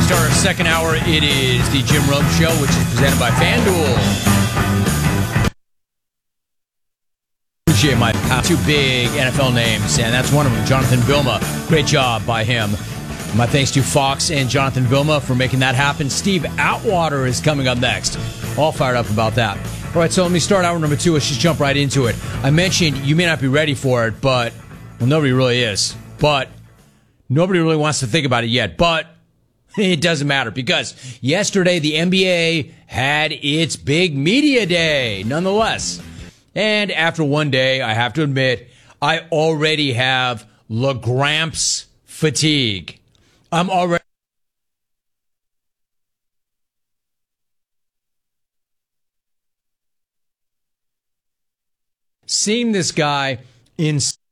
Start our second hour. It is the Jim Rome Show, which is presented by FanDuel. Appreciate my two big NFL names, and that's one of them, Jonathan Vilma. Great job by him. My thanks to Fox and Jonathan Vilma for making that happen. Steve Atwater is coming up next. All fired up about that. All right, so let me start hour number 2. Let's just jump right into it. I mentioned you may not be ready for it, but, well, nobody really is. But nobody really wants to think about it yet. But it doesn't matter because yesterday the NBA had its big media day, nonetheless. And after one day, I have to admit, I already have LaGramps fatigue. I'm already seeing this guy in